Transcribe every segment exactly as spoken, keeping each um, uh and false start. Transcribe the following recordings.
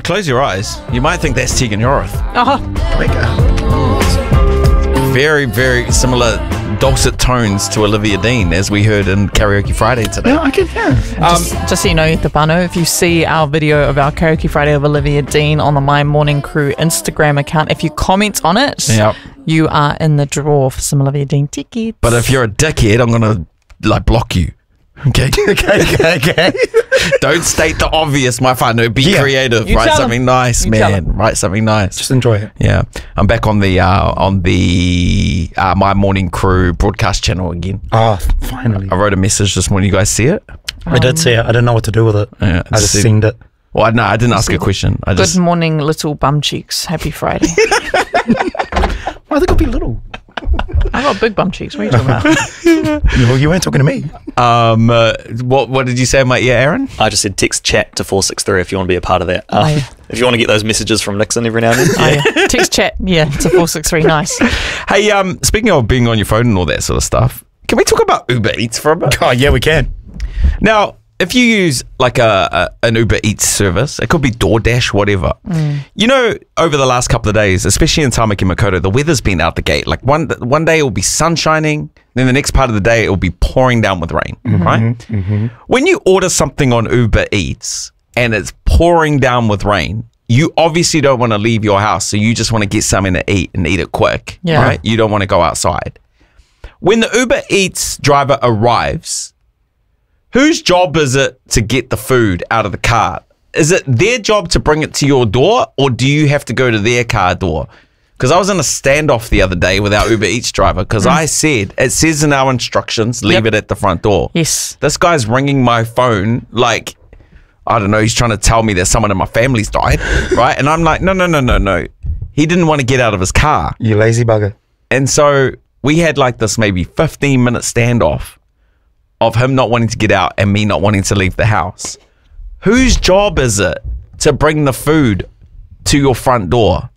close your eyes. You might think that's Tegan Yorith. Oh, Very, very similar dulcet tones to Olivia Dean, as we heard in Karaoke Friday today. Yeah, I can hear it. Um, just, just so you know, Te Pano, if you see our video of our Karaoke Friday of Olivia Dean on the My Morning Crew Instagram account, if you comment on it, Yep. you are in the draw for some Olivia Dean tickets. But if you're a dickhead, I'm gonna like block you. Okay, Okay, okay, okay. don't state the obvious, my whānau. Be Yeah. creative. You Write tell something him. nice, You tell man. him. Write something nice. Just enjoy it. Yeah, I'm back on the uh, on the uh, My Morning Crew broadcast channel again. Oh, finally. I wrote a message this morning. You guys see it? I did see it. I didn't know what to do with it. Yeah, I just see- seen it. Well, no, I didn't ask a question. I Good just morning, little bum cheeks. Happy Friday. Why they could be little? I got big bum cheeks. What are you talking about? You, you weren't talking to me. um uh, what what did you say, mate? Yeah, Aaron. I just said text chat to four six three if you want to be a part of that. Um, Oh, yeah. If you want to get those messages from Nixon every now and then. Oh, yeah. Text chat. Yeah, to four six three. Nice. Hey, um, speaking of being on your phone and all that sort of stuff, can we talk about Uber Eats for a bit? Oh, yeah, we can. Now, if you use like a, a an Uber Eats service, it could be DoorDash, whatever. You know, over the last couple of days, especially in Tamaki Makaurau, the weather's been out the gate. Like one one day it will be sun shining, then the next part of the day it will be pouring down with rain, right? When you order something on Uber Eats and it's pouring down with rain, you obviously don't want to leave your house, so you just want to get something to eat and eat it quick, Yeah. right? You don't want to go outside. When the Uber Eats driver arrives, whose job is it to get the food out of the cart? Is it their job to bring it to your door, or do you have to go to their car door? Because I was in a standoff the other day with our Uber Eats driver because I said, it says in our instructions, leave Yep. it at the front door. Yes. This guy's ringing my phone like, I don't know, he's trying to tell me that someone in my family's died, right? And I'm like, no, no, no, no, no. He didn't want to get out of his car. You lazy bugger. And so we had like this maybe fifteen minute standoff of him not wanting to get out and me not wanting to leave the house. Whose job is it to bring the food to your front door?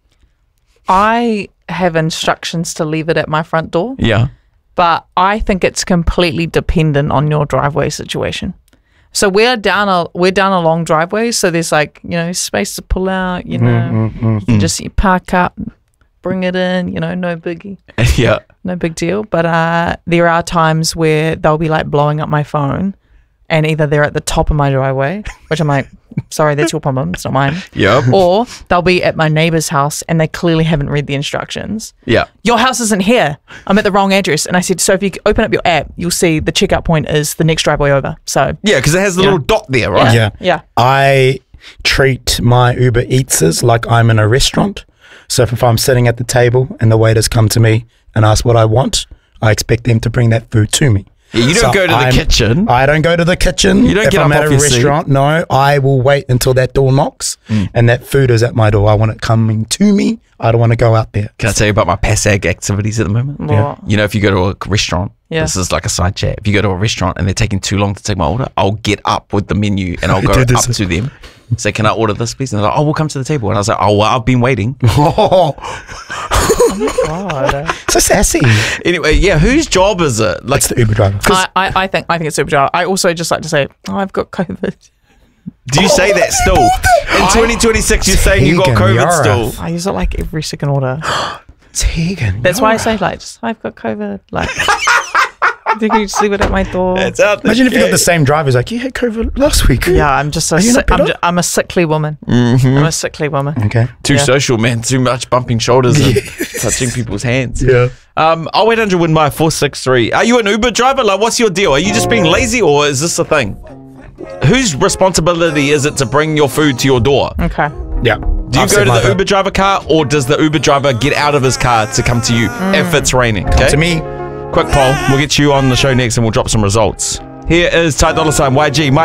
I have instructions to leave it at my front door, Yeah. but I think it's completely dependent on your driveway situation. So we're down a we're down a long driveway, so there's like, you know, space to pull out, you know, you can just you park up, bring it in, you know, no biggie, Yeah. no big deal. But uh, there are times where they'll be like blowing up my phone, and either they're at the top of my driveway, which I'm like, sorry, that's your problem, it's not mine. Yep. Or they'll be at my neighbour's house and they clearly haven't read the instructions. Yeah. Your house isn't here. I'm at the wrong address. And I said, so if you open up your app, you'll see the checkout point is the next driveway over. So Yeah, because it has the Yeah. little dot there, right? Yeah. yeah. I treat my Uber Eatses like I'm in a restaurant. So if I'm sitting at the table and the waiters come to me and ask what I want, I expect them to bring that food to me. Yeah, you don't So go to the I'm- kitchen. I don't go to the kitchen. You don't if get I'm up at off a your seat. restaurant. No, I will wait until that door knocks and that food is at my door. I want it coming to me. I don't want to go out there. Can I tell you about my PASAG activities at the moment? What? You know, if you go to a restaurant, Yeah. this is like a side chat. If you go to a restaurant and they're taking too long to take my order, I'll get up with the menu and I'll go do up this. to them. Say, can I order this, please? And they're like, oh, we'll come to the table. And I was like, oh, well, I've been waiting. Oh, God. so sassy. Anyway, yeah, whose job is it? Like, It's the Uber driver. I, I, I think I think it's super jar. I also just like to say, oh, I've got COVID. do you say that still? In twenty twenty-six, you're saying you got Tegan COVID Yorith. still. I use it like every second order. Tegan. That's why I you're say like, just, I've got COVID. Like, you can just leave it at my door. It's out there. Imagine if you got the same driver who's like, you had COVID last week. Yeah, I'm just a you not sick, I'm, better? ju- I'm a sickly woman. I'm a sickly woman. Okay. Too Yeah. social, man. Too much bumping shoulders and touching people's hands. Yeah. Um, oh eight hundred win by four six three. Are you an Uber driver? Like, what's your deal? Are you just being lazy, or is this a thing? Whose responsibility is it to bring your food to your door? Okay. Yeah. Do you go to the Uber driver car, or does the Uber driver get out of his car to come to you if it's raining? Okay? To me. Quick poll. We'll get you on the show next and we'll drop some results. Here is Ty Dolla Sign Y G.